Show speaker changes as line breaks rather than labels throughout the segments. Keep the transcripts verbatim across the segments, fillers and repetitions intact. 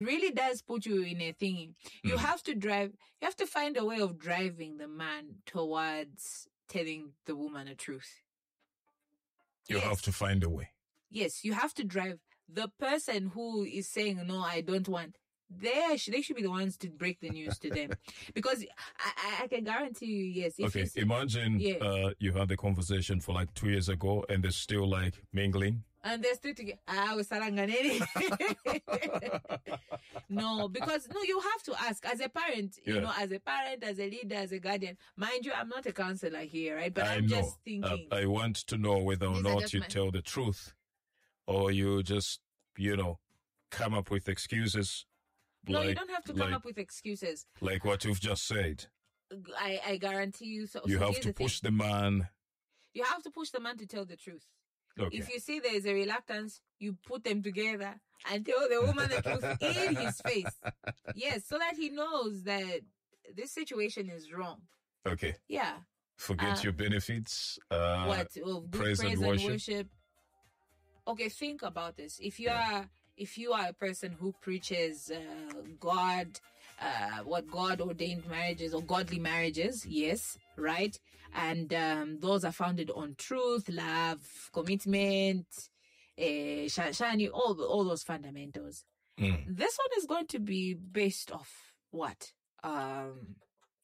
really does put you in a thingy. You mm. have to drive, you have to find a way of driving the man towards telling the woman the truth.
You
yes.
have to find a way.
Yes, you have to drive the person who is saying, no, I don't want. They should, they should be the ones to break the news to them. Because I, I can guarantee you, yes. If
okay,
see,
imagine
yeah.
uh, you had the conversation for like two years ago and they're still like mingling.
And they're still together. Ah, we saranganeri. No, because no, you have to ask as a parent, yeah. you know, as a parent, as a leader, as a guardian. Mind you, I'm not a counselor here, right? But
I
I'm
know.
just thinking.
Uh, I want to know whether or
These
not you
my...
tell the truth or you just, you know, come up with excuses.
No,
like,
you don't have to come
like,
up with excuses.
Like what you've just said.
I, I guarantee you. So,
you
so
have to
the
push
thing.
the man.
You have to push the man to tell the truth.
Okay.
If you see there is a reluctance, you put them together and tell the woman the truth in his face. Yes, so that he knows that this situation is wrong.
Okay.
Yeah.
Forget uh, your benefits. Uh,
what? Oh, good
praise,
praise
and,
and
worship.
worship. Okay, think about this. If you yeah. are... If you are a person who preaches uh, God, uh, what God ordained marriages or godly marriages, yes, right? And um, those are founded on truth, love, commitment, uh, shani, all, all those fundamentals. Mm. This one is going to be based off what? Um,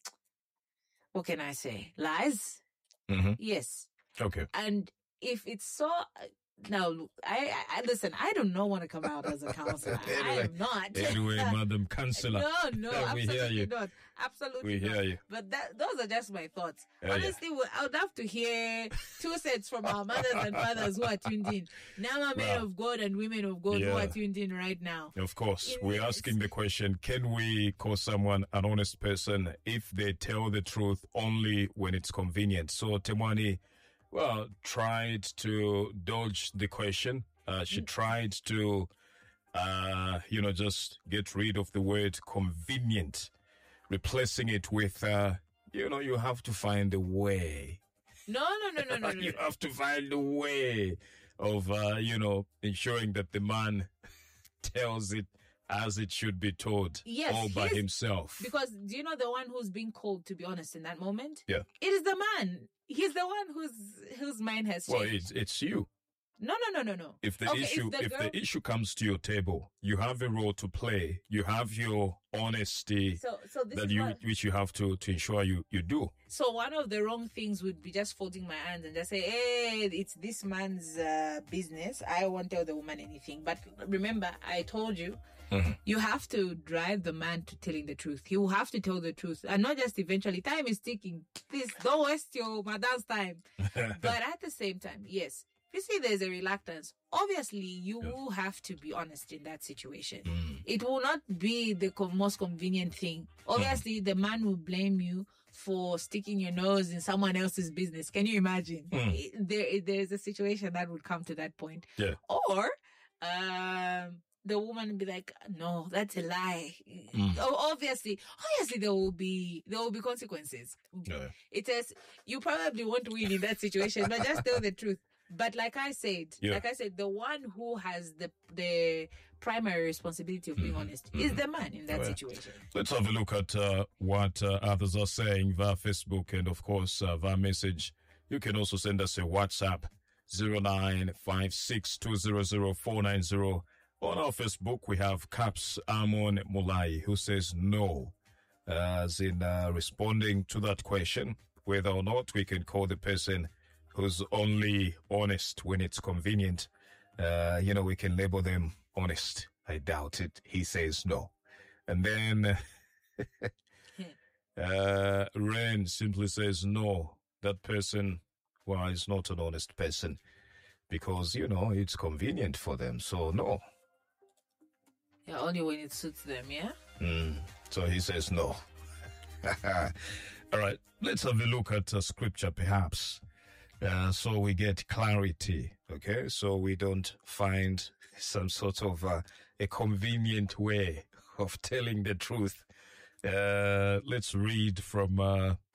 what can I say? Lies?
Mm-hmm.
Yes.
Okay.
And if it's so... Now, I, I listen, I do not want to come out as a counselor.
anyway,
I am not.
Anyway, Madam Counselor.
No, no, absolutely not. Absolutely
we
not.
hear you.
But that, those are just my thoughts.
Yeah,
Honestly, yeah. I would love to hear two sets from our mothers and fathers who are tuned in. Now, men wow. of God and women of God yeah. who are tuned in right now.
Of course.
In
We're
this.
asking the question, can we call someone an honest person if they tell the truth only when it's convenient? So, Temwani, well, tried to dodge the question. Uh, she tried to, uh, you know, just get rid of the word convenient, replacing it with, uh, you know, you have to find a way.
No, no, no, no, no, no.
You have to find a way of, uh, you know, ensuring that the man tells it as it should be told.
Yes,
all by himself.
Because do you know the one who's being called, to be honest, in that moment?
Yeah.
It is the man. He's the one whose whose mind has changed.
Well, it's it's you.
No, no, no, no, no.
If the
okay,
issue
the
if
girl...
the issue comes to your table, you have a role to play. You have your honesty
so, so this
that
is
you
what...
which you have to to ensure you you do.
So one of the wrong things would be just folding my hands and just say, "Hey, it's this man's uh, business. I won't tell the woman anything." But remember, I told you, mm-hmm. you have to drive the man to telling the truth. You have to tell the truth, and not just eventually. Time is ticking. Please don't waste your madam's time. But at the same time, yes. If you see there's a reluctance, obviously you yeah. will have to be honest in that situation. Mm. It will not be the co- most convenient thing. Obviously, mm. the man will blame you for sticking your nose in someone else's business. Can you imagine? Mm. There, there's a situation that would come to that point.
Yeah.
Or, um, the woman will be like, no, that's a lie.
Mm.
Obviously, obviously there will be, there will be consequences.
Yeah.
It says, you probably won't win in that situation, but just tell the truth. But like I said, yeah. like I said, the one who has the the primary responsibility of being mm-hmm. honest mm-hmm. is the man in that right. situation.
Let's have a look at uh, what uh, others are saying via Facebook and, of course, uh, via message. You can also send us a WhatsApp, zero nine five six two zero zero four nine zero. On our Facebook, we have Caps Amon Mulai, who says no, uh, as in uh, responding to that question, whether or not we can call the person who's only honest when it's convenient. Uh, you know, we can label them honest. I doubt it. He says no. And then, uh, Ren simply says no. That person, well, is not an honest person because, you know, it's convenient for them. So no.
Yeah, only when it suits them, yeah?
Mm, so he says no. All right. Let's have a look at uh, scripture, perhaps. Uh, so we get clarity, okay? So we don't find some sort of uh, a convenient way of telling the truth. Uh, let's read from uh,